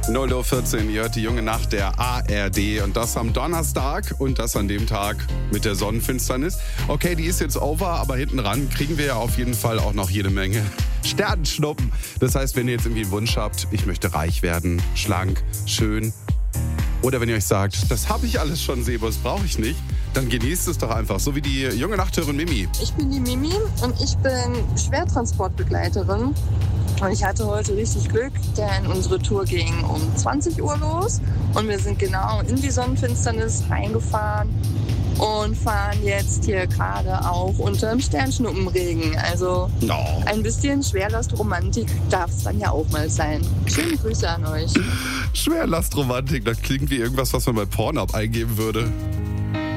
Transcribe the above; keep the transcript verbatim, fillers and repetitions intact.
null Uhr vierzehn, ihr hört die junge Nacht der A R D und das am Donnerstag und das an dem Tag mit der Sonnenfinsternis. Okay, die ist jetzt over, aber hinten ran kriegen wir ja auf jeden Fall auch noch jede Menge Sternschnuppen. Das heißt, wenn ihr jetzt irgendwie einen Wunsch habt, ich möchte reich werden, schlank, schön, oder wenn ihr euch sagt, das habe ich alles schon, Sebo, das brauche ich nicht, dann genießt es doch einfach, so wie die junge Nachthörerin Mimi. Ich bin die Mimi und ich bin Schwertransportbegleiterin. Und ich hatte heute richtig Glück, denn unsere Tour ging um zwanzig Uhr los und wir sind genau in die Sonnenfinsternis reingefahren und fahren jetzt hier gerade auch unter dem Sternschnuppenregen. Also No. ein bisschen Schwerlastromantik darf es dann ja auch mal sein. Schöne Grüße an euch. Schwerlastromantik, das klingt wie irgendwas, was man bei Pornhub eingeben würde.